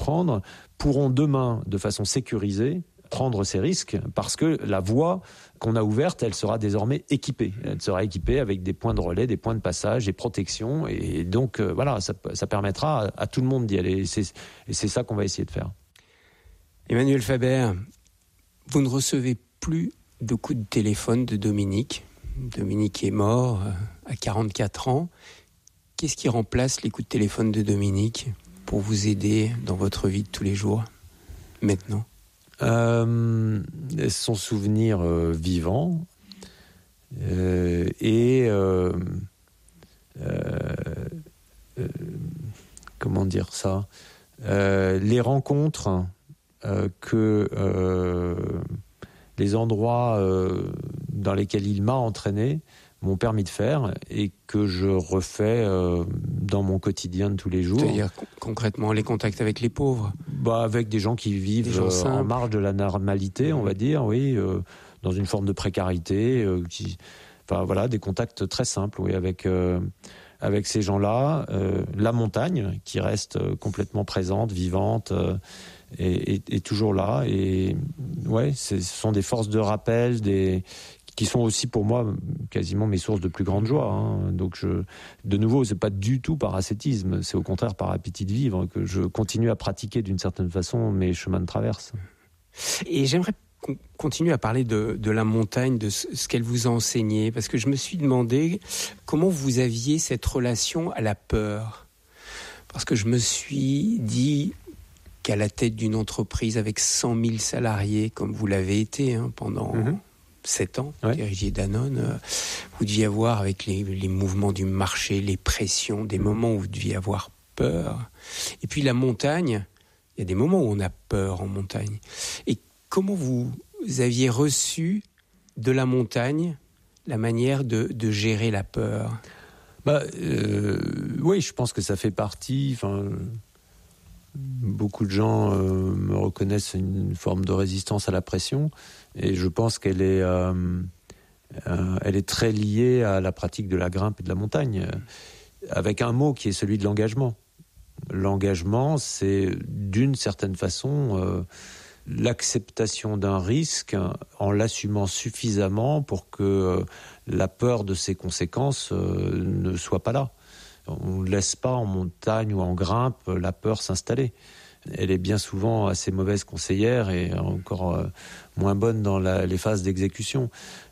prendre pourront demain, de façon sécurisée, prendre ces risques parce que la voie qu'on a ouverte, elle sera désormais équipée. Elle sera équipée avec des points de relais, des points de passage, des protections. Et donc, voilà, ça permettra à tout le monde d'y aller. Et c'est ça qu'on va essayer de faire. Emmanuel Faber, vous ne recevez plus de coups de téléphone de Dominique. Dominique est mort à 44 ans. Qu'est-ce qui remplace les coups de téléphone de Dominique pour vous aider dans votre vie de tous les jours, maintenant ? Son souvenir vivant comment dire ça, les rencontres que les endroits dans lesquels il m'a entraîné m'ont permis de faire et que je refais dans mon quotidien de tous les jours. C'est-à-dire concrètement les contacts avec les pauvres ? Avec des gens qui vivent en marge de la normalité, on va dire, oui, dans une forme de précarité, des contacts très simples, oui, avec ces gens-là. La montagne qui reste complètement présente, vivante, et toujours là. Et ouais, ce sont des forces de rappel, qui sont aussi pour moi quasiment mes sources de plus grande joie. Hein. Donc de nouveau, c'est pas du tout par ascétisme, c'est au contraire par appétit de vivre que je continue à pratiquer d'une certaine façon mes chemins de traverse. Et j'aimerais qu'on continue à parler de la montagne, de ce qu'elle vous a enseigné, parce que je me suis demandé comment vous aviez cette relation à la peur. Parce que je me suis dit qu'à la tête d'une entreprise avec 100 000 salariés, comme vous l'avez été pendant 7 ans, ouais. Dirigiez Danone, vous deviez avoir, avec les mouvements du marché, les pressions, des moments où vous deviez avoir peur. Et puis la montagne, il y a des moments où on a peur en montagne. Et comment vous aviez reçu de la montagne la manière de gérer la peur ? Oui, je pense que ça fait partie... Beaucoup de gens me reconnaissent une forme de résistance à la pression et je pense qu'elle est très liée à la pratique de la grimpe et de la montagne, avec un mot qui est celui de l'engagement. L'engagement, c'est d'une certaine façon l'acceptation d'un risque en l'assumant suffisamment pour que la peur de ses conséquences ne soit pas là. On ne laisse pas en montagne ou en grimpe la peur s'installer. Elle est bien souvent assez mauvaise conseillère et encore moins bonne dans les phases d'exécution.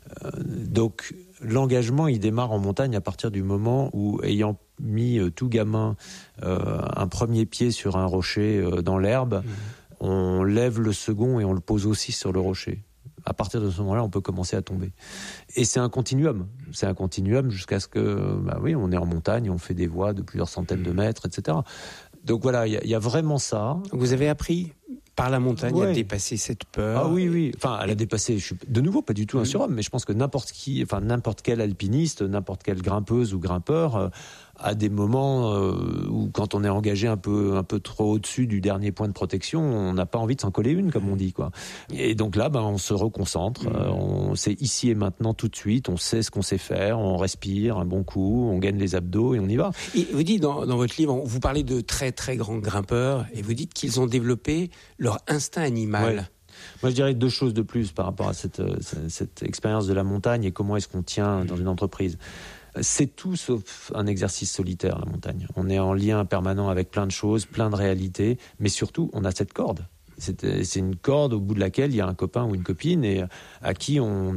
Donc l'engagement, il démarre en montagne à partir du moment où, ayant mis tout gamin un premier pied sur un rocher dans l'herbe, on lève le second et on le pose aussi sur le rocher. À partir de ce moment-là, on peut commencer à tomber. Et c'est un continuum. C'est un continuum jusqu'à ce que, on est en montagne, on fait des voies de plusieurs centaines de mètres, etc. Donc voilà, il y a vraiment ça. Vous avez appris par la montagne à dépasser cette peur. Ah oui. Enfin, à la dépasser. Je suis de nouveau pas du tout un surhomme, mais je pense que n'importe quel alpiniste, n'importe quelle grimpeuse ou grimpeur à des moments où, quand on est engagé un peu trop au-dessus du dernier point de protection, on n'a pas envie de s'en coller une, comme on dit, quoi. Et donc là, on se reconcentre. On sait ici et maintenant, tout de suite. On sait ce qu'on sait faire. On respire un bon coup. On gaine les abdos et on y va. Et vous dites dans votre livre, vous parlez de très très grands grimpeurs et vous dites qu'ils ont développé leur instinct animal. Ouais. Moi, je dirais 2 choses de plus par rapport à cette expérience de la montagne et comment est-ce qu'on tient dans une entreprise. C'est tout sauf un exercice solitaire, la montagne. On est en lien permanent avec plein de choses, plein de réalités, mais surtout, on a cette corde. C'est une corde au bout de laquelle il y a un copain ou une copine et à qui on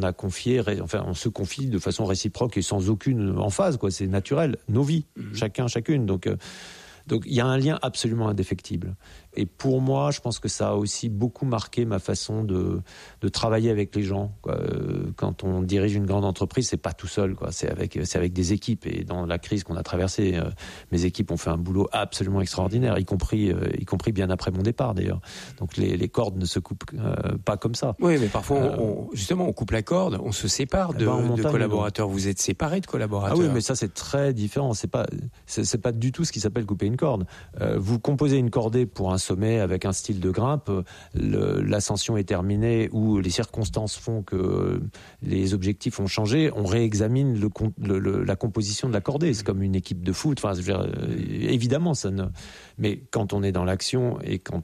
se confie de façon réciproque et sans aucune emphase, quoi. C'est naturel, nos vies, chacun, chacune. Donc il y a un lien absolument indéfectible. Et pour moi, je pense que ça a aussi beaucoup marqué ma façon de travailler avec les gens, quoi. Quand on dirige une grande entreprise, c'est pas tout seul, quoi. C'est avec des équipes. Et dans la crise qu'on a traversée, mes équipes ont fait un boulot absolument extraordinaire, y compris bien après mon départ, d'ailleurs. Donc les cordes ne se coupent pas comme ça. Oui, mais parfois, on coupe la corde, on se sépare de collaborateurs. Vous êtes séparés de collaborateurs. Ah oui, mais ça, c'est très différent. C'est pas du tout ce qui s'appelle couper une corde. Vous composez une cordée pour un sommet avec un style de grimpe, l'ascension est terminée ou les circonstances font que les objectifs ont changé, on réexamine la composition de la cordée. C'est comme une équipe de foot. Enfin, évidemment, mais quand on est dans l'action et quand